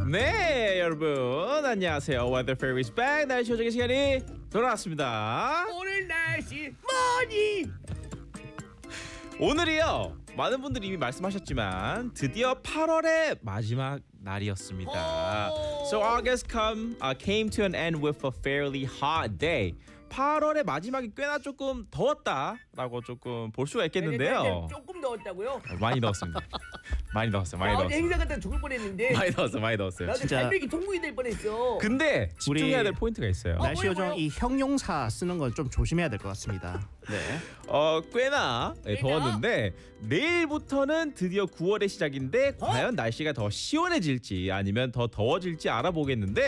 네, 여러분 안녕하세요. Weather Fairies back. 날씨 요정의 시간이 돌아왔습니다. 오늘 날씨 뭐니? 오늘이요. 많은 분들이 이미 말씀하셨지만 드디어 8월의 마지막 날이었습니다. So August came to an end with a fairly hot day. 8월의 마지막이 꽤나 조금 더웠다라고 조금 볼 수가 있겠는데요. 조금 더웠다고요? 많이 더웠습니다. 많이 더웠어요. 많이 어제 더웠어요. 행사 갔다 죽을 뻔했는데. 많이 더웠어요. 나도 진짜. 갈매기 통구이 될 뻔했어. 근데 집중해야 우리 될 포인트가 있어요. 날씨 뭐요, 요정 뭐요? 이 형용사 쓰는 건 좀 조심해야 될 것 같습니다. 네. 꽤나 더웠는데 내일부터는 드디어 9월의 시작인데 과연 날씨가 더 시원해질지 아니면 더 더워질지 알아보겠는데